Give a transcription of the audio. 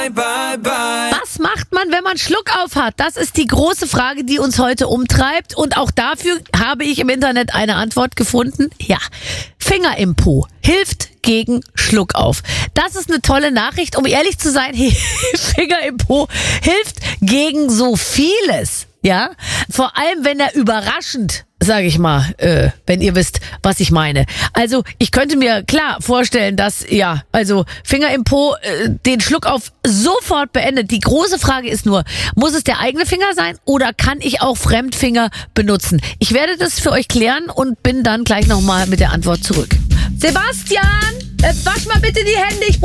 bye, bye, bye. Was macht man, wenn man Schluck auf hat? Das ist die große Frage, die uns heute umtreibt. Und auch dafür habe ich im Internet eine Antwort gefunden. Ja, Finger im Po hilft gegen Schluckauf. Das ist eine tolle Nachricht. Um ehrlich zu sein, Finger im Po hilft gegen so vieles. Ja, vor allem, wenn er überraschend, sage ich mal, wenn ihr wisst, was ich meine. Also ich könnte mir klar vorstellen, dass, ja, also Finger im Po den Schluckauf sofort beendet. Die große Frage ist nur, muss es der eigene Finger sein oder kann ich auch Fremdfinger benutzen? Ich werde das für euch klären und bin dann gleich nochmal mit der Antwort zurück. Sebastian, wasch mal bitte die Hände, ich